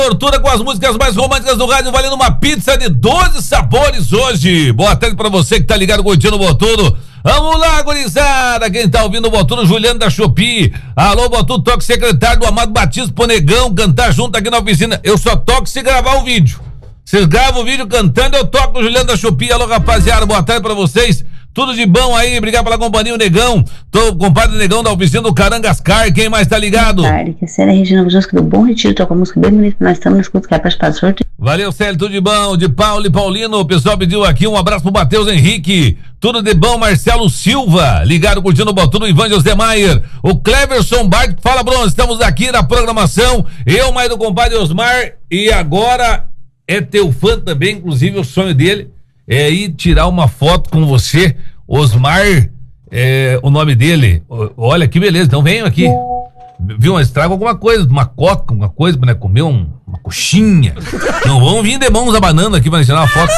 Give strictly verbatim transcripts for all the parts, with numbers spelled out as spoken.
Tortura com as músicas mais românticas do rádio, valendo uma pizza de doze sabores hoje. Boa tarde pra você que tá ligado curtindo o Botudo. Vamos lá, gurizada. Quem tá ouvindo o Botudo, Juliano da Shopee. Alô, Botudo, toque secretário do Amado Batista pro Negão cantar junto aqui na oficina. Eu só toco se gravar o vídeo. Vocês gravam o vídeo cantando, eu toco o Juliano da Shopee. Alô, rapaziada, boa tarde pra vocês. Tudo de bom aí, obrigado pela companhia, o Negão. Tô com o compadre Negão da oficina do Carangascar. Quem mais tá ligado? Boa tarde, que é Célia Regina Busca do Bom Retiro, toca uma música bem bonita. Nós estamos na escuta, que é participar do sorteio. Valeu, Célio, tudo de bom. De Paulo e Paulino, o pessoal pediu aqui um abraço pro Matheus Henrique. Tudo de bom, Marcelo Silva, ligado curtindo o Botudo, Ivan José Maier. O Cleverson Bart, fala, Bruno, estamos aqui na programação. Eu, mais do compadre Osmar, e agora é teu fã também, inclusive o sonho dele é ir tirar uma foto com você. Osmar, é, o nome dele, olha que beleza, então venham aqui, viu, mas traga alguma coisa, uma coca, uma coisa pra, né, comer um, uma coxinha, não vão vir de mãos abanando aqui pra tirar uma foto.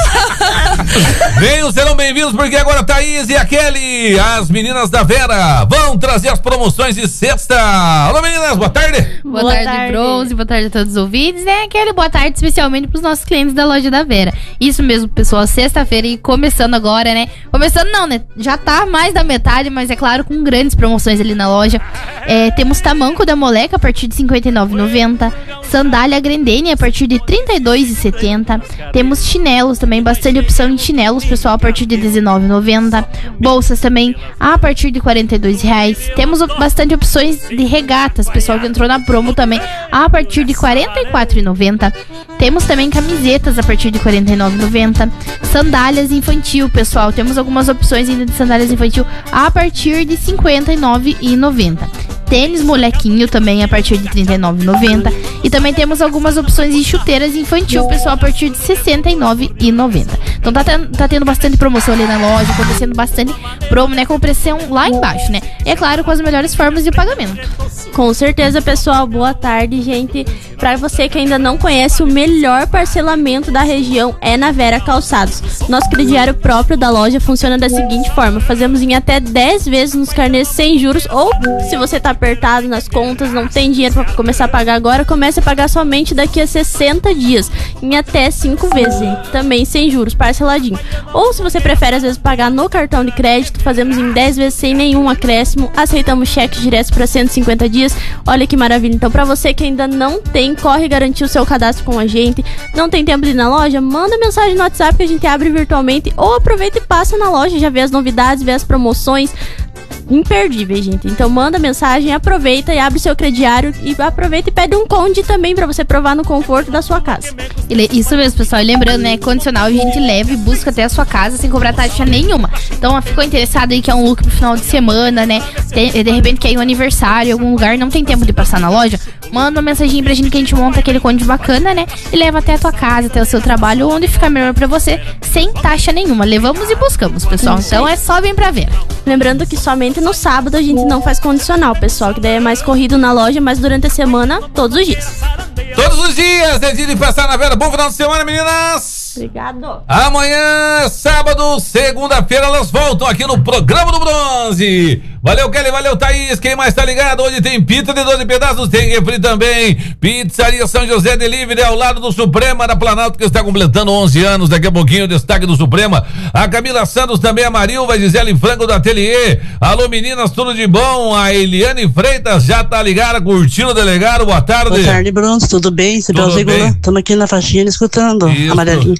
Venham, serão bem-vindos, porque agora a Thaís e a Kelly, as meninas da Vera, vão trazer as promoções de sexta. Alô, meninas, boa tarde. Boa, boa tarde, tarde, Bronze, boa tarde a todos os ouvintes, né, Kelly? Boa tarde especialmente pros nossos clientes da loja da Vera. Isso mesmo, pessoal, sexta-feira e começando agora, né? Começando não, né? Já tá mais da metade, mas é claro, com grandes promoções ali na loja. É, temos tamanco da moleca a partir de cinquenta e nove reais e noventa centavos, sandália Grendene a partir de trinta e dois reais e setenta centavos, temos chinelos também, bastante opção em chinelos, pessoal, a partir de dezenove reais e noventa centavos, bolsas também a partir de quarenta e dois reais, temos bastante opções de regatas, pessoal, que entrou na promo também, a partir de quarenta e quatro reais e noventa centavos, temos também camisetas a partir de quarenta e nove reais e noventa centavos, sandálias infantil, pessoal, temos algumas opções ainda de sandálias infantil a partir de cinquenta e nove reais e noventa centavos. Tênis molequinho também a partir de trinta e nove reais e noventa centavos. E também temos algumas opções de chuteiras infantil, pessoal, a partir de sessenta e nove reais e noventa centavos. Então tá, ten, tá tendo bastante promoção ali na loja, acontecendo bastante promo, né? Com pressão lá embaixo, né? E é claro, com as melhores formas de pagamento. Com certeza, pessoal. Boa tarde, gente. Pra você que ainda não conhece, o melhor parcelamento da região é na Vera Calçados. Nosso crediário próprio da loja funciona da seguinte forma: fazemos em até dez vezes nos carnês sem juros, ou se você tá apertado nas contas, não tem dinheiro pra começar a pagar agora, comece a pagar somente daqui a sessenta dias, em até cinco vezes, gente. Também sem juros, parceladinho. Ou se você prefere às vezes pagar no cartão de crédito, fazemos em dez vezes sem nenhum acréscimo, aceitamos cheques diretos para cento e cinquenta dias. Olha que maravilha. Então, pra você que ainda não tem, corre garantir o seu cadastro com a gente. Não tem tempo de ir na loja? Manda mensagem no WhatsApp que a gente abre virtualmente, ou aproveita e passa na loja, já vê as novidades, vê as promoções imperdíveis, gente. Então manda mensagem, aproveita e abre seu crediário, e aproveita e pede um conde também pra você provar no conforto da sua casa. Isso mesmo, pessoal. E lembrando, né, condicional a gente leva e busca até a sua casa sem cobrar taxa nenhuma. Então, ficou interessado aí que é um look pro final de semana, né? De, de repente quer ir um aniversário em algum lugar, não tem tempo de passar na loja, manda uma mensagem pra gente que a gente monta aquele conde bacana, né? E leva até a tua casa, até o seu trabalho, onde ficar melhor pra você, sem taxa nenhuma. Levamos e buscamos, pessoal. Então é só vir pra ver. Lembrando que somente no sábado a gente não faz condicional, pessoal, que daí é mais corrido na loja, mas durante a semana, todos os dias. Todos os dias, é dia de passar na Vera. Bom final de semana, meninas! Obrigado. Amanhã, sábado, segunda-feira, elas voltam aqui no programa do Bronze. Valeu, Kelly, valeu, Thaís. Quem mais tá ligado? Hoje tem pizza de doze pedaços, tem refri também. Pizzaria São José Delivery, ao lado do Suprema, da Planalto, que está completando onze anos. Daqui a pouquinho o destaque do Suprema. A Camila Santos também, a Marilva, a Gisele Franco do Ateliê. Alô, meninas, tudo de bom? A Eliane Freitas já tá ligada, curtindo o delegado. Boa tarde. Boa tarde, Bronze, tudo bem? Tudo bem. Estamos aqui na faxina escutando. Isso. A Mariazinha.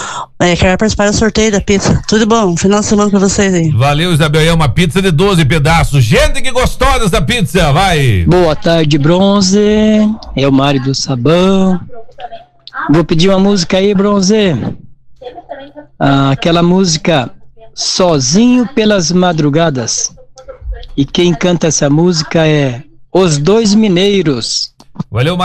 É, quero participar do sorteio da pizza. Tudo bom? Final de semana pra vocês aí. Valeu, Isabel. É uma pizza de doze pedaços. Gente que gostou dessa pizza, vai. Boa tarde, Bronze. É o Mário do Sabão. Vou pedir uma música aí, Bronze. Ah, aquela música Sozinho pelas Madrugadas. E quem canta essa música é Os Dois Mineiros. Valeu,